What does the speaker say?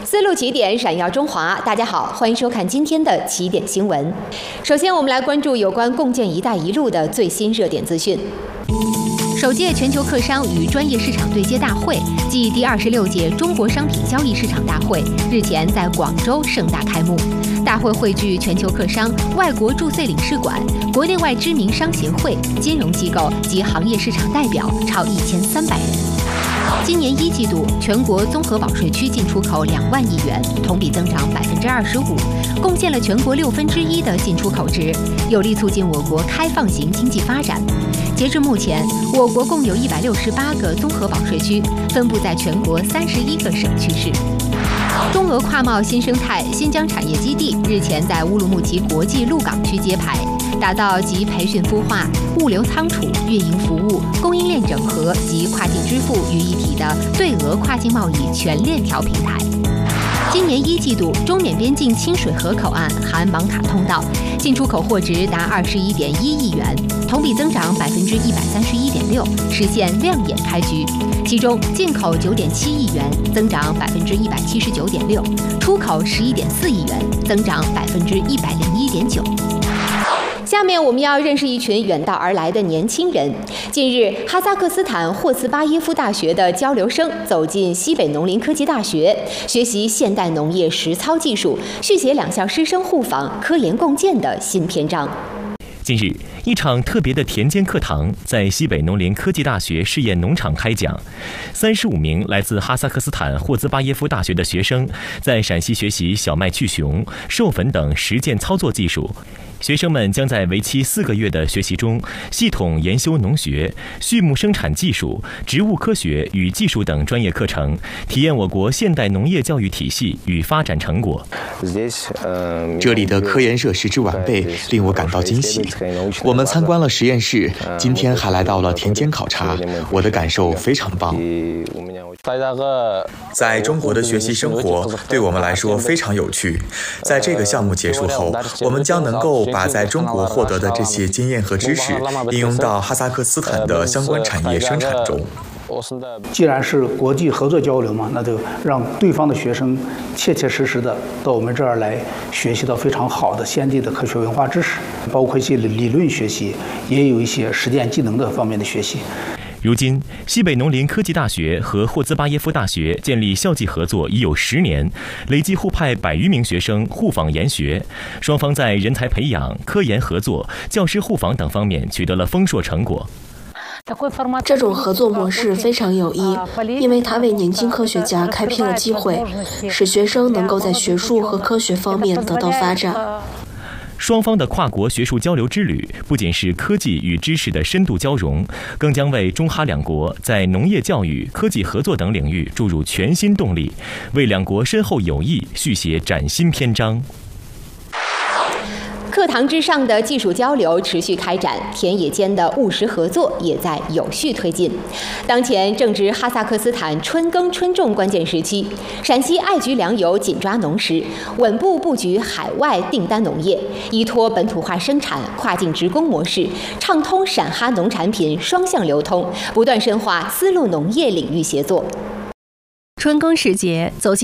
丝路起点，闪耀中华。大家好，欢迎收看今天的起点新闻。首先，我们来关注有关共建“一带一路”的最新热点资讯。首届全球客商与专业市场对接大会暨第26届中国商品交易市场大会日前在广州盛大开幕。大会汇聚全球客商、外国驻穗领事馆、国内外知名商协会、金融机构及行业市场代表超1300人。今年1季度，全国综合保税区进出口2万亿元，同比增长25%，贡献了全国1/6的进出口值，有力促进我国开放型经济发展。截至目前，我国共有168个综合保税区，分布在全国31个省区市。中俄跨贸新生态新疆产业基地日前在乌鲁木齐国际陆港区揭牌，打造集培训孵化、物流仓储、运营服务、供应链整合及跨境支付于一体的对俄跨境贸易全链条平台。今年1季度，中缅边境清水河口岸含芒卡通道进出口货值达21.1亿元，同比增长131.6%，实现亮眼开局。其中，进口9.7亿元，增长179.6%；出口11.4亿元，增长101.9%。下面我们要认识一群远道而来的年轻人。近日，哈萨克斯坦霍茨巴耶夫大学的交流生走进西北农林科技大学，学习现代农业实操技术，续写两校师生互访、科研共建的新篇章。 近日，一场特别的田间课堂在西北农林科技大学试验农场开讲。35名来自哈萨克斯坦霍兹巴耶夫大学的学生在陕西学习小麦去熊、授粉等实践操作技术。学生们将在为期4个月的学习中，系统研修农学、畜牧生产技术、植物科学与技术等专业课程，体验我国现代农业教育体系与发展成果。 这里的科研设施之完备令我感到惊喜。我们参观了实验室，今天还来到了田间考察，我的感受非常棒。在中国的学习生活对我们来说非常有趣。在这个项目结束后，我们将能够把在中国获得的这些经验和知识应用到哈萨克斯坦的相关产业生产中。 既然是国际合作交流嘛，那就让对方的学生切切实实的到我们这儿来学习到非常好的先进的科学文化知识，包括一些理论学习，也有一些实践技能的方面的学习。 如今，西北农林科技大学和霍兹巴耶夫大学建立校际合作已有10年，累计互派100余名学生互访研学，双方在人才培养、科研合作、教师互访等方面取得了丰硕成果。 这种合作模式非常有益，因为它为年轻科学家开辟了机会，使学生能够在学术和科学方面得到发展。 双方的跨国学术交流之旅，不仅是科技与知识的深度交融，更将为中哈两国在农业教育、科技合作等领域注入全新动力，为两国深厚友谊续写崭新篇章。 课堂之上的技术交流持续开展，田野间的务实合作也在有序推进。当前正值哈萨克斯坦春耕春种关键时期，陕西爱菊粮油紧抓农时，稳步布局海外订单农业，依托本土化生产、跨境直供模式，畅通陕哈农产品双向流通，不断深化丝路农业领域协作。 春耕时节，走进